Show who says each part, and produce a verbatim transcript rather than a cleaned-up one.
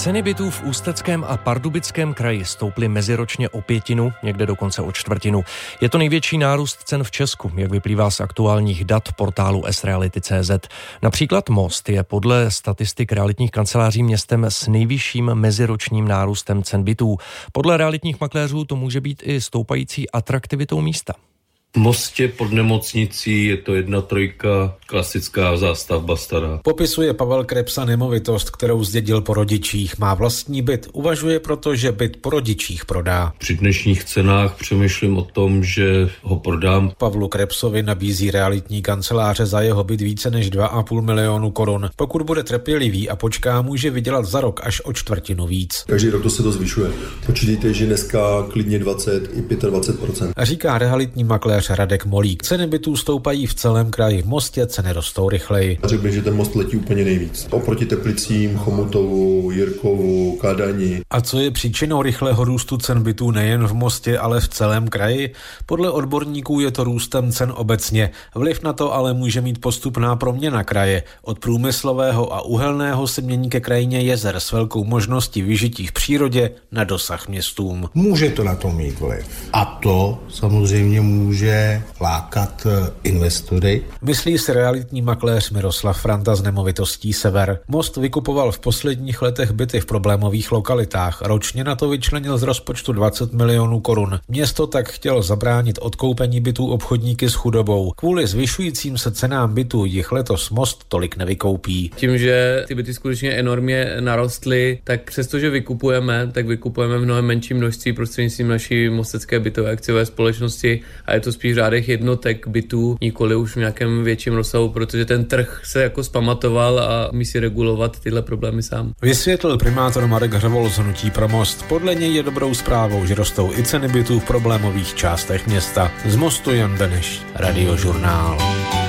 Speaker 1: Ceny bytů v Ústeckém a Pardubickém kraji stouply meziročně o pětinu, někde dokonce o čtvrtinu. Je to největší nárůst cen v Česku, jak vyplývá z aktuálních dat portálu s reality tečka cé zet. Například Most je podle statistik realitních kanceláří městem s nejvyšším meziročním nárůstem cen bytů. Podle realitních makléřů to může být i stoupající atraktivitou místa.
Speaker 2: V Mostě pod nemocnicí je to jedna trojka, klasická zástavba stará.
Speaker 3: Popisuje Pavel Krepsa nemovitost, kterou zdědil po rodičích. Má vlastní byt, uvažuje proto, že byt po rodičích prodá.
Speaker 2: Při dnešních cenách přemýšlím o tom, že ho prodám.
Speaker 3: Pavlu Krepsovi nabízí realitní kanceláře za jeho byt více než dva a půl milionu korun. Pokud bude trpělivý a počká, může vydělat za rok až o čtvrtinu víc.
Speaker 4: Každý rok to se to zvyšuje. Počítejte, že dneska klidně dvacet i dvacet pět procent.
Speaker 3: Říká realitní makléř Radek Molík. Ceny bytů stoupají v celém kraji. V Mostě ceny rostou rychleji.
Speaker 4: Řekl bych, že ten Most letí úplně nejvíc. Oproti Teplicím, Chomutovu, Jirkovu, Kadani.
Speaker 3: A co je příčinou rychlého růstu cen bytů nejen v Mostě, ale v celém kraji? Podle odborníků je to růstem cen obecně. Vliv na to ale může mít postupná proměna kraje. Od průmyslového a uhelného se mění ke krajině jezer s velkou možností vyžití v přírodě na dosah městům.
Speaker 5: Může to na to mít vliv. A to samozřejmě může lákat investory.
Speaker 3: Myslí si realitní makléř Miroslav Franta z nemovitostí Sever. Most vykupoval v posledních letech byty v problémových lokalitách. Ročně na to vyčlenil z rozpočtu dvacet milionů korun. Město tak chtělo zabránit odkoupení bytů obchodníky s chudobou. Kvůli zvyšujícím se cenám bytů jich letos Most tolik nevykoupí.
Speaker 6: Tím, že ty byty skutečně enormně narostly, tak přestože vykupujeme, tak vykupujeme v mnohem menším množství prostřednictvím naší mostecké bytové akciové společnosti a je to spíš v řádech jednotek bytů, nikoli už v nějakém větším rozsahu, protože ten trh se jako zpamatoval a umí si regulovat tyhle problémy sám.
Speaker 3: Vysvětlil primátor Marek Hřevol z hnutí pro Most. Podle něj je dobrou zprávou, že rostou i ceny bytů v problémových částech města. Z Mostu Jan Beneš, Radiožurnál.